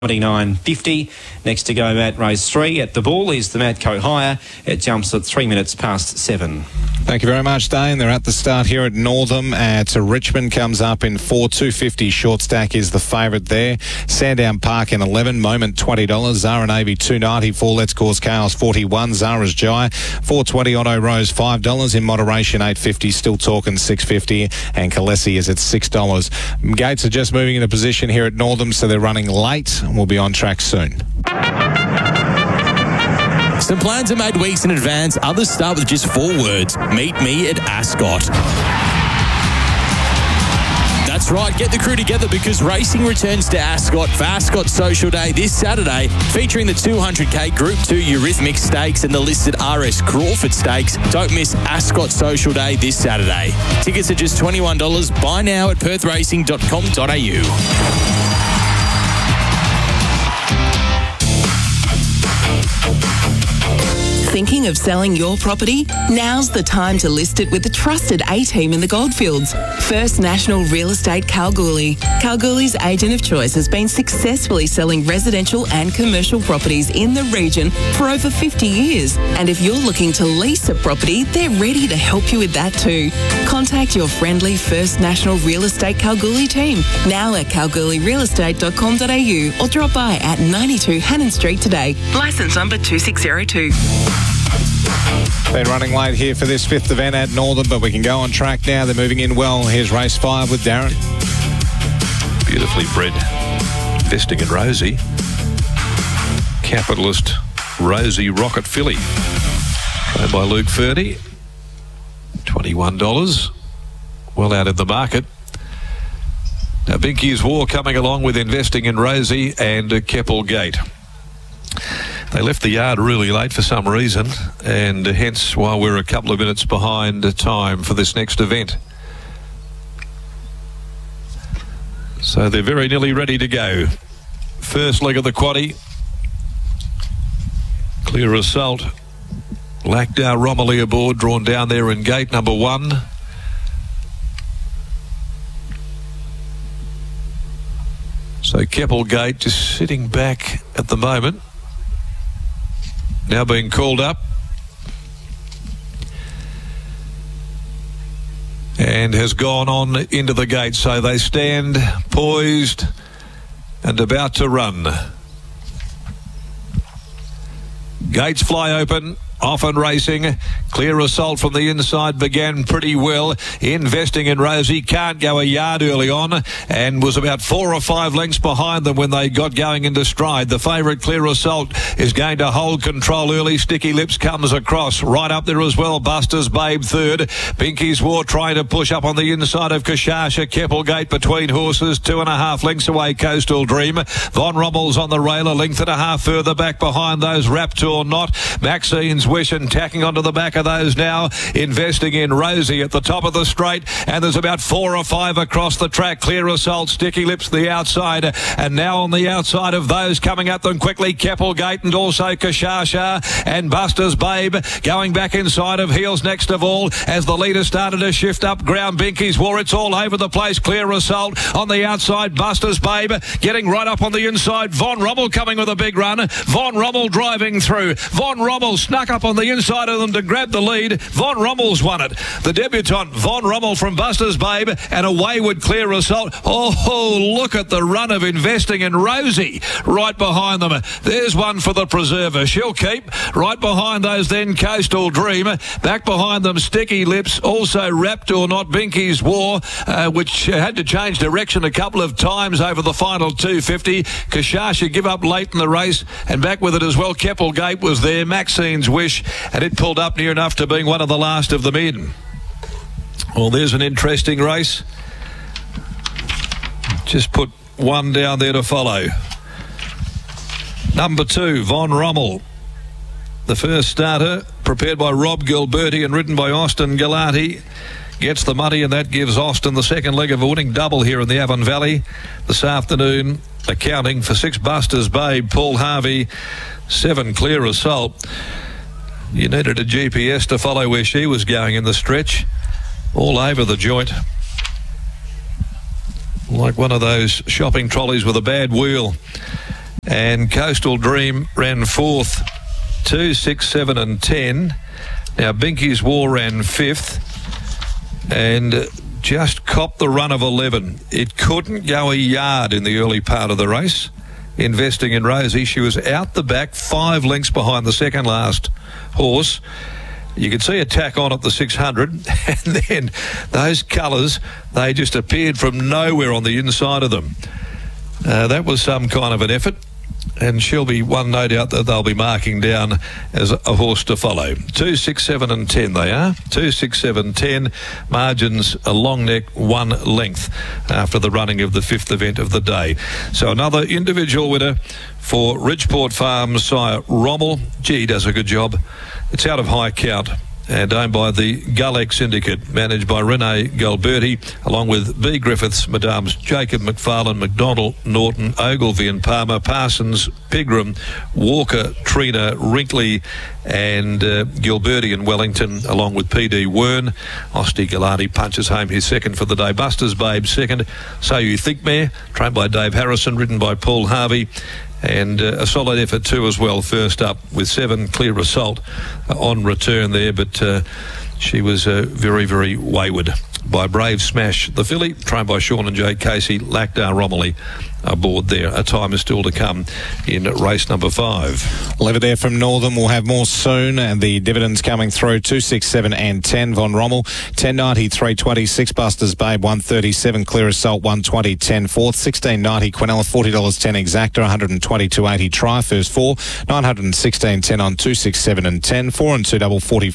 29.50. Next to go at race 3 at the Bull is the Madco Hire. It jumps at 3 minutes past 7. Thank you very much, Dane. They're at the start here at Northam. To Richmond comes up in 4.250. Short Stack is the favourite there. Sandown Park in 11. Moment $20. Zara Navy $2.94. Let's Cause Chaos $41. Zara's Jai $4.20. Auto Rose $5. In moderation $8.50. Still Talking $6.50. And Kalesi is at $6. Gates are just moving into position here at Northam, so they're running late. We'll be on track soon. Some plans are made weeks in advance. Others start with just 4 words. Meet me at Ascot. That's right, get the crew together because racing returns to Ascot for Ascot Social Day this Saturday, featuring the 200k Group 2 Eurythmic Stakes and the listed RS Crawford Stakes. Don't miss Ascot Social Day this Saturday. Tickets are just $21. Buy now at perthracing.com.au. Thinking of selling your property? Now's the time to list it with the trusted A-team in the Goldfields. First National Real Estate Kalgoorlie. Kalgoorlie's agent of choice has been successfully selling residential and commercial properties in the region for over 50 years. And if you're looking to lease a property, they're ready to help you with that too. Contact your friendly First National Real Estate Kalgoorlie team now at kalgoorlierealestate.com.au or drop by at 92 Hannon Street today. Licence number 2602. Been running late here for this 5th event at Northern, but we can go on track now. They're moving in well. Here's race 5 with Darren. Beautifully bred Investing in Rosie. Capitalist Rosie Rocket Filly. Owned by Luke Ferdy. $21. Well out in the market. Now Binky's War coming along with Investing in Rosie and Keppel Gate. They left the yard really late for some reason, and hence why we're a couple of minutes behind time for this next event. So they're very nearly ready to go. First leg of the quaddie. Clear Assault. Lackdale Romilly aboard, drawn down there in gate number 1. So Keppel Gate just sitting back at the moment. Now being called up. And has gone on into the gate. So they stand poised and about to run. Gates fly open. Off and racing. Clear Assault from the inside began pretty well. Investing in Rosie can't go a yard early on and was about 4 or 5 lengths behind them when they got going into stride. The favourite Clear Assault is going to hold control early. Sticky Lips comes across. Right up there as well. Buster's Babe third. Binky's War trying to push up on the inside of Kashasha. Keppel Gate between horses. 2.5 lengths away. Coastal Dream. Von Rommel's on the rail. A length and a half further back behind those. Raptor Not. Maxine's Wish and tacking onto the back of those now. Investing in Rosie at the top of the straight, and there's about 4 or 5 across the track. Clear Assault, Sticky Lips the outside, and now on the outside of those coming at them quickly, Keppel Gate and also Kashasha and Buster's Babe going back inside of Heels next of all as the leader started to shift up ground. Binky's War, it's all over the place. Clear Assault on the outside, Buster's Babe getting right up on the inside. Von Rommel coming with a big run. Von Rommel driving through. Von Rommel snuck up on the inside of them to grab the lead. Von Rommel's won it. The debutant Von Rommel from Buster's Babe and a wayward Clear Assault. Oh, look at the run of Investing in Rosie right behind them. There's one for the preserver. She'll keep. Right behind those then Coastal Dream. Back behind them Sticky Lips. Also Raptor Not, Binky's War, which had to change direction a couple of times over the final 250. Kashasha give up late in the race and back with it as well. Keppel Gate was there. Maxine's Wish, and it pulled up near enough to being one of the last of them in. Well, there's an interesting race. Just put one down there to follow. Number 2, Von Rommel. The first starter, prepared by Rob Gilberti and ridden by Austin Galati, gets the money, and that gives Austin the second leg of a winning double here in the Avon Valley this afternoon. Accounting for 6 Buster's Babe, Paul Harvey, 7 Clear Assault. You needed a GPS to follow where she was going in the stretch. All over the joint. like one of those shopping trolleys with a bad wheel. And Coastal Dream ran fourth, 2, 6, 7 and 10. Now Binky's War ran fifth and just copped the run of 11. It couldn't go a yard in the early part of the race. Investing in Rosie, she was out the back, 5 lengths behind the second last horse. You could see a tack on at the 600, and then those colours, they just appeared from nowhere on the inside of them. That was some kind of an effort, and she'll be one, no doubt, that they'll be marking down as a horse to follow. 2, 6, 7 and 10 they are. 2, 6, 7, 10. Margins a long neck, 1 length after the running of the 5th event of the day. So another individual winner for Ridgeport Farms sire Rommel. Gee, he does a good job. It's out of High Count and owned by the Gullex Syndicate, managed by Renee Galberti, along with B. Griffiths, Madames Jacob, McFarlane, McDonald, Norton, Ogilvy and Palmer, Parsons, Pigram, Walker, Trina, Wrinkley and Gilberti and Wellington, along with P.D. Wern. Osti Galati punches home his second for the day. Buster's Babe second. So You Think Mare, trained by Dave Harrison, ridden by Paul Harvey. And a solid effort too as well, first up with 7, Clear Assault on return there, but she was very, very wayward by Brave Smash. The filly, trained by Sean and Jake Casey, Lactar Romilly aboard there. A time is still to come in race number 5. Leave it there from Northern. We'll have more soon, and the dividends coming through 2, 6, 7 and 10. Von Rommel 10.90, 3.20. 6 Busters Babe 137. Clear Assault 120, 10 fourth. 16.90 Quinella $40.10 Exacta 122.80 try first 4. 916.10 on 2, 6, 7 and 10. 4 and 2 double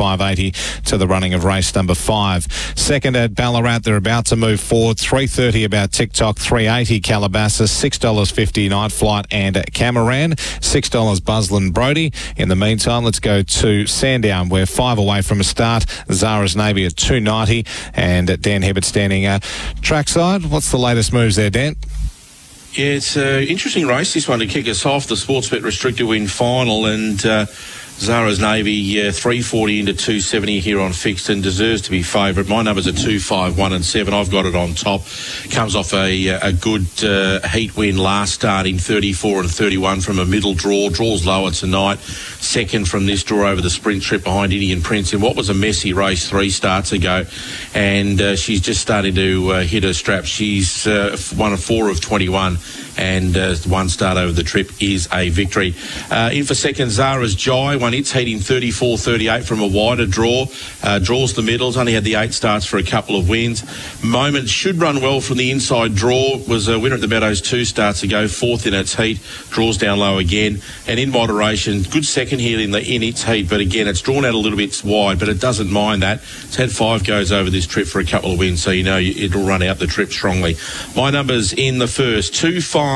45.80 to the running of race number 5. Second at Ballarat, they're about to move forward. 3.30 about TikTok. 3.80 Calabasas. $6.50 Night Flight and Camaran. $6 Busland Brody. In the meantime, let's go to Sandown. We're 5 away from a start. Zara's Navy at $2.90 and Dan Hibbert standing trackside. What's the latest moves there, Dan? Yeah, it's an interesting race, this one, to kick us off. The Sportsbet Restricted Win final, and Zara's Navy 340 into 270 here on fixed and deserves to be favourite. My numbers are 2, 5, 1 and 7. I've got it on top. Comes off a good heat win last start in 34 and 31 from a middle draw. Draws lower tonight. Second from this draw over the sprint trip behind Indian Prince in what was a messy race 3 starts ago. And she's just starting to hit her strap. She's one of 4 of 21. And one start over the trip is a victory. In for second, Zara's Jai won its heat in 34-38 from a wider draw. Draws the middles, only had the 8 starts for a couple of wins. Moment should run well from the inside draw. Was a winner at the Meadows 2 starts ago, 4th in its heat. Draws down low again. And in moderation, good second here in its heat. But again, it's drawn out a little bit wide, but it doesn't mind that. It's had 5 goes over this trip for a couple of wins, so you know it'll run out the trip strongly. My numbers in the first, 2, 5,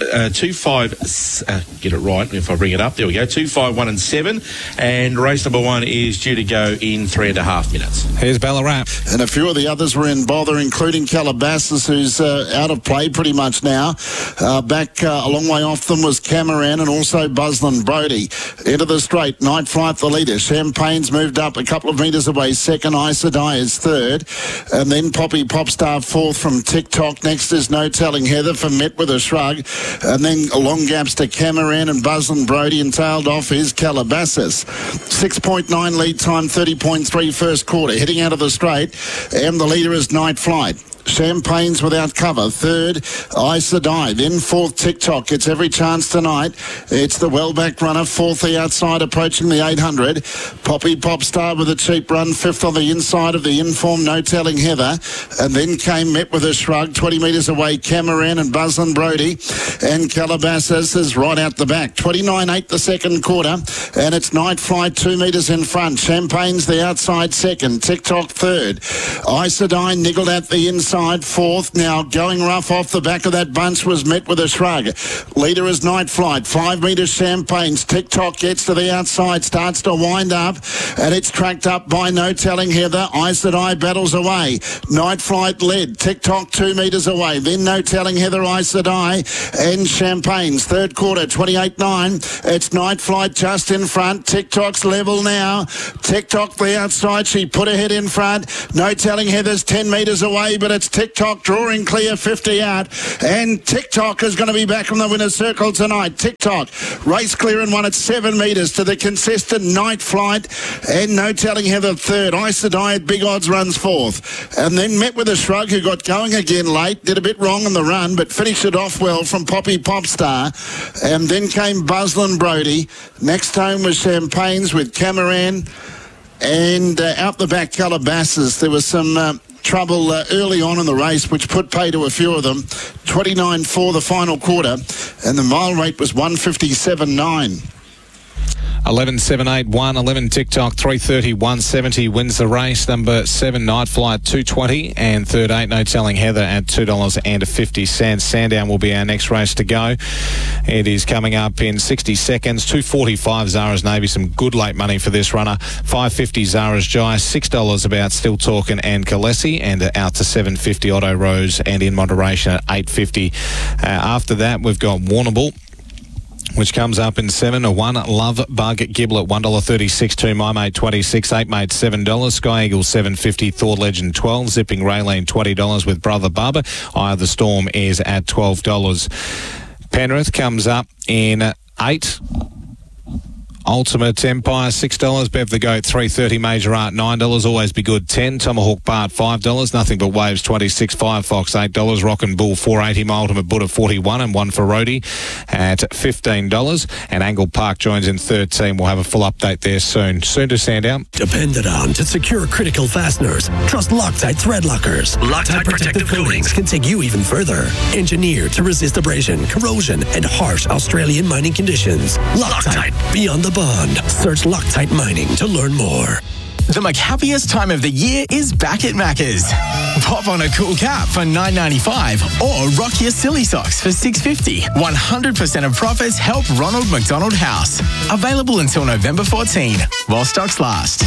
get it right if I bring it up. There we go. 2, 5, 1 and 7. And race number 1 is due to go in 3.5 minutes. Here's Ballarat. And a few of the others were in bother, including Calabasas, who's out of play pretty much now. Back a long way off them was Camaran and also Busland Brody. Into the straight, Night Flight the leader. Champagne's moved up a couple of metres away. Second, Isadai is third. And then Poppy Popstar fourth from TikTok. Next is No Telling Heather from Met with a Shrug. And then long gaps to Camaran and Busland Brody, and tailed off is Calabasas. 6.9 lead time, 30.3 first quarter. Heading out of the straight, and the leader is Night Flight. Champagne's without cover. Third, Isadai. Then fourth, TikTok. It's every chance tonight. It's the well-back runner. Fourth, the outside, approaching the 800. Poppy Popstar with a cheap run. Fifth on the inside of the informed No Telling Heather. And then came Met with a Shrug. 20 metres away, Camaran and Busland Brody. And Calabasas is right out the back. 29.8 the second quarter. And it's Night Flight 2 metres in front. Champagne's the outside second. TikTok third. Isadai niggled at the inside. Fourth. Now going rough off the back of that bunch was Met with a Shrug. Leader is Night Flight. 5 metres Champagne's. TikTok gets to the outside, starts to wind up, and it's tracked up by No Telling Heather. Isadai battles away. Night Flight led. TikTok 2 metres away. Then No Telling Heather, Isadai and Champagne's. Third quarter, 28.9. It's Night Flight just in front. TikTok's level now. TikTok the outside. She put her head in front. No Telling Heather's 10 metres away, but it's It's TikTok drawing clear 50 out. And TikTok is going to be back on the winner's circle tonight. TikTok race clear and won at 7 metres to the consistent Night Flight. And No Telling Heather third. Ice to Die at big odds runs fourth. And then Met with a Shrug, who got going again late. Did a bit wrong on the run, but finished it off well from Poppy Popstar. And then came Buzzlin Brody. Next home was Champagnes with Cameron. And out the back, Calabasas. There was some trouble early on in the race, which put pay to a few of them. 29 for the final quarter, and the mile rate was 157.9. 11.781, 11 TikTok, 3:30, 170 wins the race. Number 7 Night Flight, 220, and third 8 No Telling Heather at $2.50. Sandown will be our next race to go. It is coming up in 60 seconds. 2.45 Zara's Navy, some good late money for this runner. 5.50 Zara's Jai, $6 about Still Talkin' and Kalesi, and out to 7.50 Otto Rose, and in moderation at 8.50. After that, we've got Warrnambool, which comes up in 7. A 1 Love Bug Giblet, $1.36. 2 My Mate, 26. 8 Mate, $7. Sky Eagle, $7.50. Thor Legend, $12. Zipping Raylene, $20 with Brother Bubba. Eye of the Storm is at $12. Penrith comes up in 8. Ultimate Empire, $6. Bev the Goat, $3.30. Major Art, $9. Always Be Good, $10. Tomahawk Bart, $5. Nothing But Waves, $26. Fire Fox, $8. Rockin' Bull, $4.80. My Ultimate Buddha, $41. And 1 for Roadie at $15. And Angle Park joins in 13. We'll have a full update there soon. Soon to Sandown. Depended on to secure critical fasteners. Trust Loctite Thread Lockers. Loctite protective coatings can take you even further. Engineered to resist abrasion, corrosion, and harsh Australian mining conditions. Loctite, beyond the bond. Search Loctite Mining to learn more. The McHappiest time of the year is back at Macca's. Pop on a cool cap for $9.95 or rock your silly socks for $6.50. 100% of profits help Ronald McDonald House. Available until November 14, while stocks last.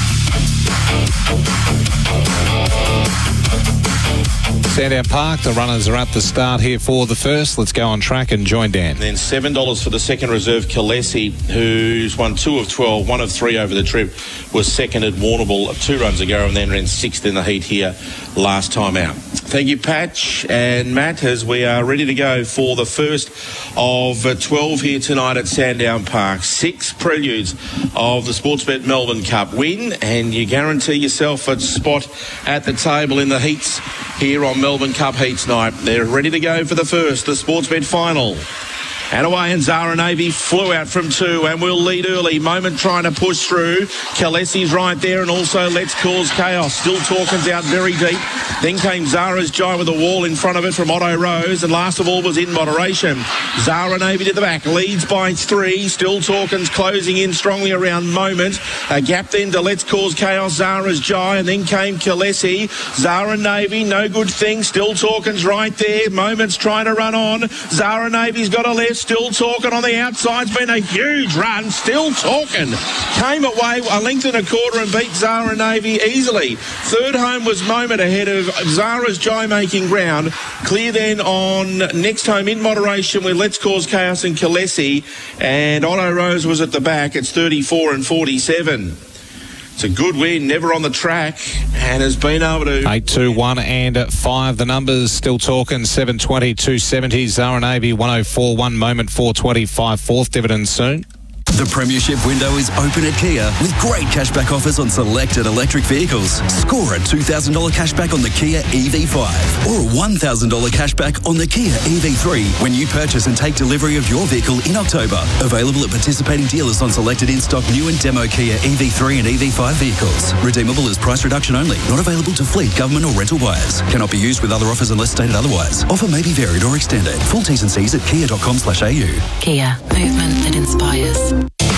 Sandown Park, the runners are at the start here for the first. Let's go on track and join Dan. And then $7 for the second reserve, Kalesi, who's won 2 of 12, 1 of 3 over the trip, was second at Warrnambool 2 runs ago and then ran 6th in the heat here last time out. Thank you, Patch and Matt, as we are ready to go for the first of 12 here tonight at Sandown Park. 6 preludes of the Sportsbet Melbourne Cup win, and you guarantee yourself a spot at the table in the heats here on Melbourne Cup Heats Night. They're ready to go for the first, the Sportsbet final. And away, and Zara Navy flew out from 2 and will lead early. Moment trying to push through. Kalesi's right there, and also Let's Cause Chaos. Still Talkins out very deep. Then came Zara's Jai with a wall in front of it from Otto Rose, and last of all was In Moderation. Zara Navy to the back, leads by 3. Still Talkins closing in strongly around Moment. A gap then to Let's Cause Chaos, Zara's Jai, and then came Kalesi. Zara Navy, no good thing. Still Talkins right there. Moment's trying to run on. Zara Navy's got a left. Still Talking on the outside. It's been a huge run. Still Talking came away a length and a quarter and beat Zara Navy easily. Third home was Moment ahead of Zara's Jai making ground. Clear then on next home In Moderation with Let's Cause Chaos and Kalesi, and Otto Rose was at the back. It's 34 and 47. It's a good win, never on the track, and has been able to... 8, 2, 1 and 5. The numbers Still Talking, 720, 270. Zara Navy, 104, 1 Moment, 420, 5 fourth. Dividends soon. The Premiership window is open at Kia with great cashback offers on selected electric vehicles. Score a $2,000 cashback on the Kia EV5 or a $1,000 cashback on the Kia EV3 when you purchase and take delivery of your vehicle in October. Available at participating dealers on selected in-stock new and demo Kia EV3 and EV5 vehicles. Redeemable as price reduction only. Not available to fleet, government or rental buyers. Cannot be used with other offers unless stated otherwise. Offer may be varied or extended. Full T's and C's at kia.com/au. Kia. Movement that inspires.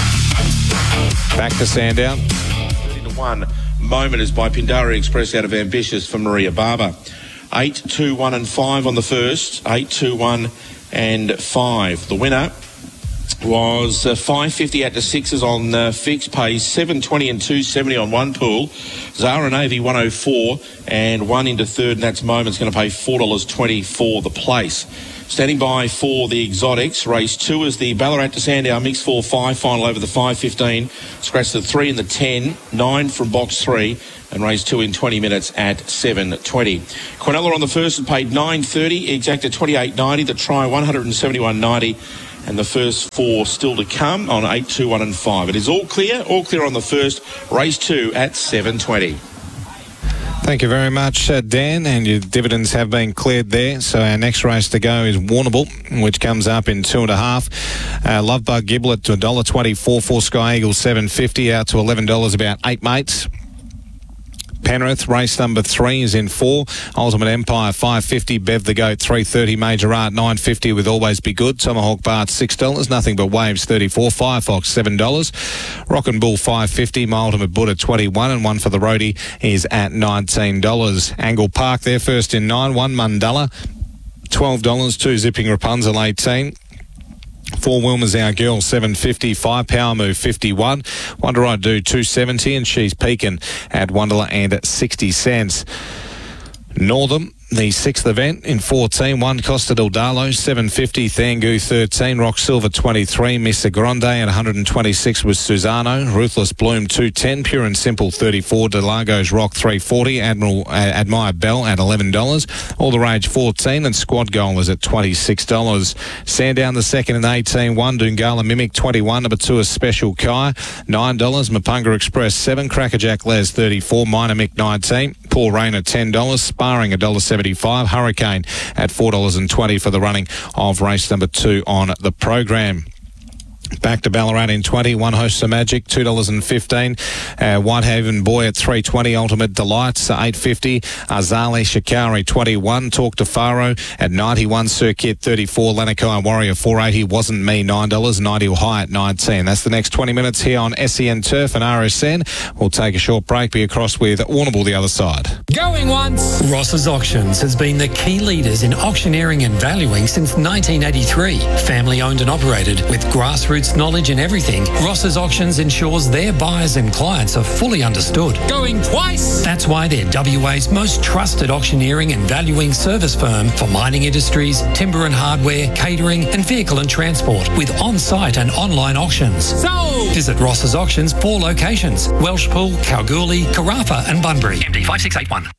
Back to Sandown. 30-1. Moment is by Pindari Express out of Ambitious for Maria Barber. 8, 2, 1 and 5 on the first. 8, 2, 1 and 5. The winner was 550 out to sixes on fixed, pays 720 and 270 on one pool. Zara Navy 104 and one into third, and that's Moment's going to pay $4.20 for the place. Standing by for the exotics, race 2 is the Ballarat to Sandown Mix 4-5 final over the 5.15. Scratch the 3 and the 10, 9 from box 3, and race 2 in 20 minutes at 7.20. Quinella on the first had paid $9.30, exacted $28.90, the try $171.90. And the first 4 still to come on 8, 2, 1 and 5. It is all clear on the first, race 2 at 7.20. Thank you very much, Dan, and your dividends have been cleared there. So our next race to go is Warrnambool, which comes up in 2.5. Lovebug Giblet to $1.24, for Sky Eagle $7.50, out to $11 about 8 mates. Penrith, race number 3 is in 4. Ultimate Empire, $5.50. Bev the Goat, $3.30. Major Art, $9.50 with Always Be Good. Tomahawk Bart, $6. Nothing But Waves, $34. Firefox, $7. Rockin' Bull, $5.50. My Ultimate Buddha, $21. And one for the roadie is at $19. Angle Park there, first in 9. 1 Mandala, $12. 2 Zipping Rapunzel, $18. 4 Wilma's Our Girl, $7.50. 5 Power Move, $51. Wonder I Do, $2.70, and She's Peakin' at $1 and 60 cents. Northam, the 6th event in 14. 1 Costa del Darlo, $7.50. Thangu, 13. Rock Silver, 23. Missa Grande at 126 with Susano. Ruthless Bloom, $2.10. Pure and Simple, $34. Delagos Rock, $3.40. Admire Bell at $11. All the Rage, $14. And Squad Goal is at $26. Sandown, the 2nd and 18. 1 Dungala Mimic, $21. Number 2 is Special Kai, $9. Mapunga Express, $7. Crackerjack Les, $34. Minor Mick, $19. Paul Rayner, $10. Sparring, $1.75. Hurricane at $4.20 for the running of race number 2 on the program. Back to Ballarat in 20. 1 Host of Magic, $2.15. Whitehaven Boy at $3.20. Ultimate Delights, $8.50. Azali Shikari, $21. Talk to Faro at $91. Circuit, $34. Lanakai Warrior, $4.80. Wasn't Me, $9. 90 High at $19. That's the next 20 minutes here on SEN Turf and RSN. We'll take a short break, be across with Warrnambool the other side. Going once. Ross's Auctions has been the key leaders in auctioneering and valuing since 1983. Family owned and operated with grassroots knowledge in everything, Ross's Auctions ensures their buyers and clients are fully understood. Going twice! That's why they're WA's most trusted auctioneering and valuing service firm for mining industries, timber and hardware, catering and vehicle and transport with on-site and online auctions. So, visit Ross's Auctions 4 locations: Welshpool, Kalgoorlie, Karratha and Bunbury. MD 5681.